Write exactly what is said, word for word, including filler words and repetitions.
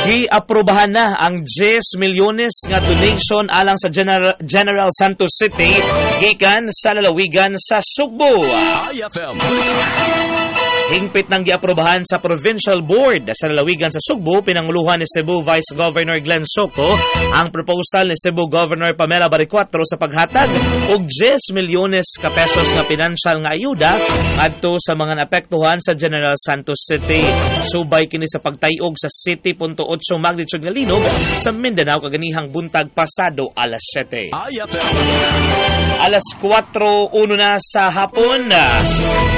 Giaprobahan na ang ten milyones nga donation alang sa General, General Santos City gikan sa lalawigan sa Sugbo. I F M. Hingpit nang giaprobahan sa Provincial Board sa lalawigan sa Sugbo, pinanguluhan ni Cebu Vice Governor Glenn Soco ang proposal ni Cebu Governor Pamela Baricuatro sa paghatag og ten milyones ka pesos nga financial nga ayuda adto sa mga naapektuhan sa General Santos City. Subay kini sa pagtayog sa seven point eight magnitude nga linog sa Mindanao kaganihang buntag pasado alas siyete. I F M. Alas four one na sa hapon.